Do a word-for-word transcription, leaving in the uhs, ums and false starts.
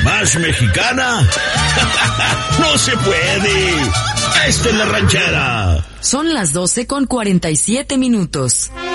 ¿Más mexicana? ¡No se puede! ¡Esta es La Ranchera! Son las doce con cuarenta y siete minutos.